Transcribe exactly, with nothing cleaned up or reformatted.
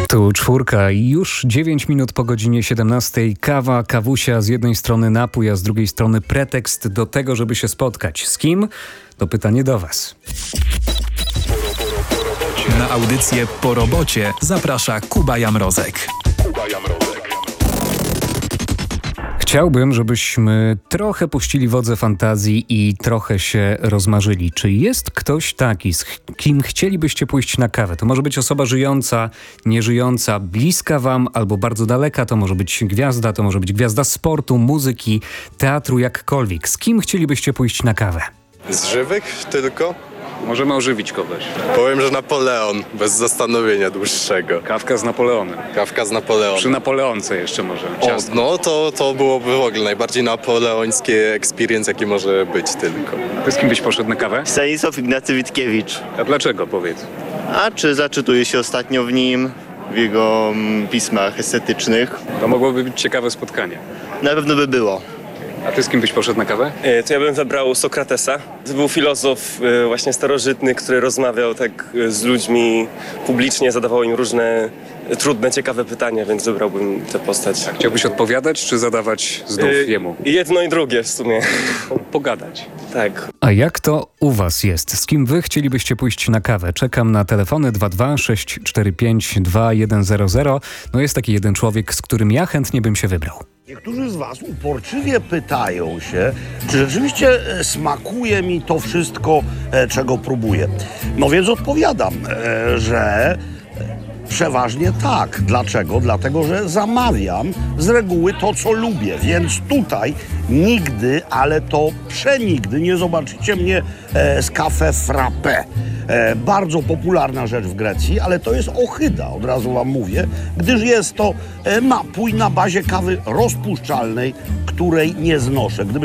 Tu czwórka i już dziewięć minut po godzinie siedemnastej. Kawa, kawusia, z jednej strony napój, a z drugiej strony pretekst do tego, żeby się spotkać. Z kim? To pytanie do was. Na audycję Po robocie zaprasza Kuba Jamrozek. Kuba Jamrozek. Chciałbym, żebyśmy trochę puścili wodze fantazji i trochę się rozmarzyli. Czy jest ktoś taki, z kim chcielibyście pójść na kawę? To może być osoba żyjąca, nieżyjąca, bliska wam albo bardzo daleka. To może być gwiazda, to może być gwiazda sportu, muzyki, teatru, jakkolwiek. Z kim chcielibyście pójść na kawę? Z żywych tylko? Możemy ożywić kogoś. Powiem, że Napoleon, bez zastanowienia dłuższego. Kawka z Napoleonem. Kawka z Napoleonem. Przy Napoleonce jeszcze może. O, Ciasto. no to, to byłoby w ogóle najbardziej napoleońskie experience, jaki może być tylko. Ty z kim byś poszedł na kawę? Stanisław Ignacy Witkiewicz. A dlaczego, powiedz? A czy zaczytuję się ostatnio w nim, w jego mm, pismach estetycznych? To mogłoby być ciekawe spotkanie. Na pewno by było. A ty z kim byś poszedł na kawę? E, To ja bym wybrał Sokratesa. To był filozof e, właśnie starożytny, który rozmawiał tak e, z ludźmi publicznie, zadawał im różne e, trudne, ciekawe pytania, więc wybrałbym tę postać. Chciałbyś odpowiadać, czy zadawać znów E, jemu? Jedno i drugie w sumie. Pogadać. Tak. A jak to u was jest? Z kim wy chcielibyście pójść na kawę? Czekam na telefony dwa dwa sześć cztery pięć dwa jeden zero zero. No jest taki jeden człowiek, z którym ja chętnie bym się wybrał. Niektórzy z was uporczywie pytają się, czy rzeczywiście e, smakuje mi to wszystko, e, czego próbuję. No więc odpowiadam, e, że przeważnie tak. Dlaczego? Dlatego, że zamawiam z reguły to, co lubię, więc tutaj nigdy, ale to przenigdy nie zobaczycie mnie e, z kafe frappé. E, bardzo popularna rzecz w Grecji, ale to jest ohyda, od razu wam mówię, gdyż jest to e, napój na bazie kawy rozpuszczalnej, której nie znoszę. Gdyby